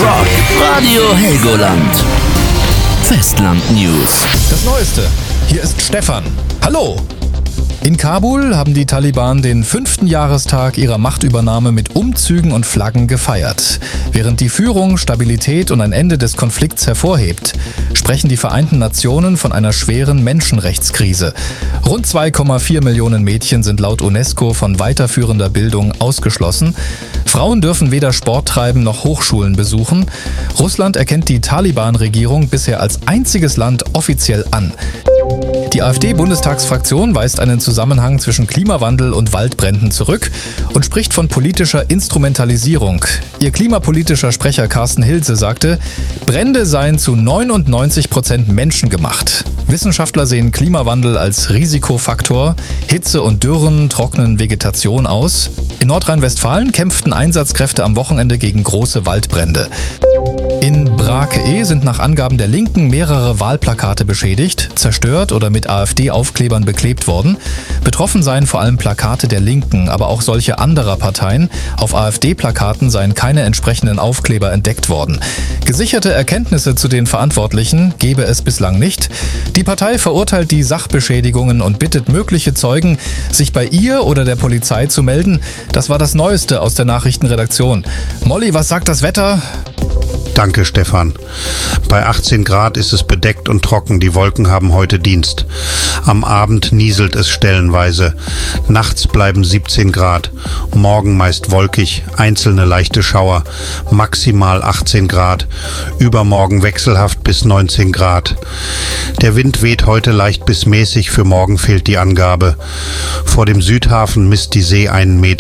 Rock. Radio Helgoland. Festland News. Das Neueste. Hier ist Stefan. Hallo. In Kabul haben die Taliban den 5. Jahrestag ihrer Machtübernahme mit Umzügen und Flaggen gefeiert. Während die Führung Stabilität und ein Ende des Konflikts hervorhebt, sprechen die Vereinten Nationen von einer schweren Menschenrechtskrise. Rund 2,4 Millionen Mädchen sind laut UNESCO von weiterführender Bildung ausgeschlossen. Frauen dürfen weder Sport treiben noch Hochschulen besuchen. Russland erkennt die Taliban-Regierung bisher als einziges Land offiziell an. Die AfD-Bundestagsfraktion weist einen Zusammenhang zwischen Klimawandel und Waldbränden zurück und spricht von politischer Instrumentalisierung. Ihr klimapolitischer Sprecher Carsten Hilse sagte, Brände seien zu 99% menschengemacht. Wissenschaftler sehen Klimawandel als Risikofaktor. Hitze und Dürren trocknen Vegetation aus. In Nordrhein-Westfalen kämpften Einsatzkräfte am Wochenende gegen große Waldbrände. In Brake sind nach Angaben der Linken mehrere Wahlplakate beschädigt, zerstört oder mit AfD-Aufklebern beklebt worden. Betroffen seien vor allem Plakate der Linken, aber auch solche anderer Parteien. Auf AfD-Plakaten seien keine entsprechenden Aufkleber entdeckt worden. Gesicherte Erkenntnisse zu den Verantwortlichen gebe es bislang nicht. Die Partei verurteilt die Sachbeschädigungen und bittet mögliche Zeugen, sich bei ihr oder der Polizei zu melden. Das war das Neueste aus der Nachrichtenredaktion. Molly, was sagt das Wetter? Danke, Stefan. Bei 18 Grad ist es bedeckt und trocken. Die Wolken haben heute Dienst. Am Abend nieselt es stellenweise. Nachts bleiben 17 Grad. Morgen meist wolkig, einzelne leichte Schauer. Maximal 18 Grad. Übermorgen wechselhaft bis 19 Grad. Der Wind weht heute leicht bis mäßig. Für morgen fehlt die Angabe. Vor dem Südhafen misst die See 1 Meter.